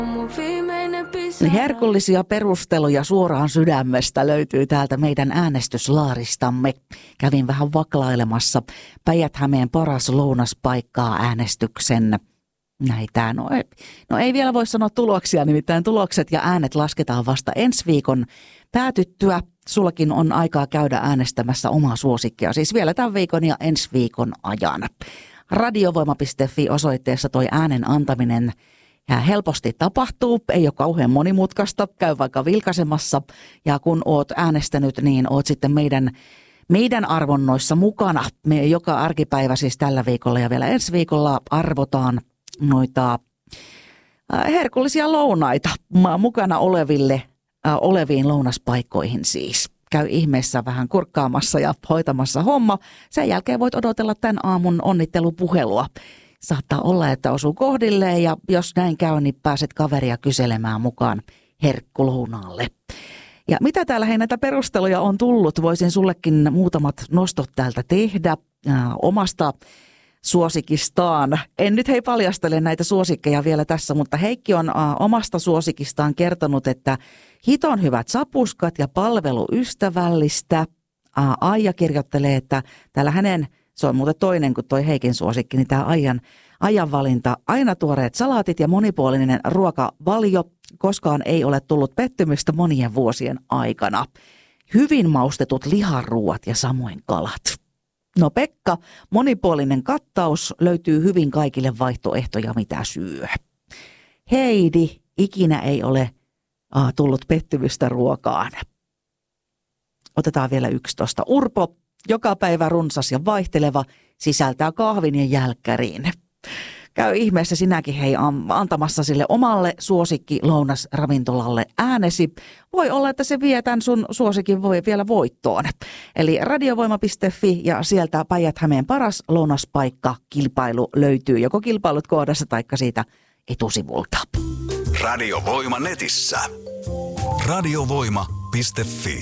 Herkullisia perusteluja suoraan sydämestä löytyy täältä meidän äänestyslaaristamme. Kävin vähän vaklailemassa Päijät-Hämeen paras lounaspaikkaa äänestyksen näitä. No ei vielä voi sanoa tuloksia, nimittäin tulokset ja äänet lasketaan vasta ensi viikon päätyttyä. Sullakin on aikaa käydä äänestämässä omaa suosikkia, siis vielä tämän viikon ja ensi viikon ajan. Radiovoima.fi osoitteessa toi äänen antaminen helposti tapahtuu, ei ole kauhean monimutkaista, käy vaikka vilkaisemassa ja kun oot äänestänyt, niin oot sitten meidän arvonnoissa mukana. Me joka arkipäivä siis tällä viikolla ja vielä ensi viikolla arvotaan noita herkullisia lounaita mukana oleviin lounaspaikkoihin siis. Käy ihmeessä vähän kurkkaamassa ja hoitamassa homma. Sen jälkeen voit odotella tämän aamun onnittelupuhelua. Saattaa olla, että osuu kohdilleen ja jos näin käy, niin pääset kaveria kyselemään mukaan herkkulounaalle. Ja mitä täällä näitä perusteluja on tullut? Voisin sullekin muutamat nostot täältä tehdä omasta suosikistaan. En nyt paljastele näitä suosikkeja vielä tässä, mutta Heikki on omasta suosikistaan kertonut, että hiton hyvät sapuskat ja palvelu ystävällistä. Aija kirjoittelee, että täällä se on muuten toinen kuin toi Heikin suosikki, niin tämä Aijan valinta. Aina tuoreet salaatit ja monipuolinen ruokavalio. Koskaan ei ole tullut pettymystä monien vuosien aikana. Hyvin maustetut liharuuat ja samoin kalat. No Pekka, monipuolinen kattaus, löytyy hyvin kaikille vaihtoehtoja mitä syö. Heidi, ikinä ei ole tullut pettymystä ruokaan. Otetaan vielä 11. Urpo, joka päivä runsas ja vaihteleva, sisältää kahvin ja jälkkäriin. Käy ihmeessä sinäkin antamassa sille omalle suosikki lounasravintolalle äänesi. Voi olla, että se vie tämän sun suosikin vielä voittoon. Eli radiovoima.fi ja sieltä Päijät-Hämeen paras lounaspaikka kilpailu löytyy joko kilpailut kohdassa taikka siitä etusivulta. Radiovoima netissä. Radiovoima.fi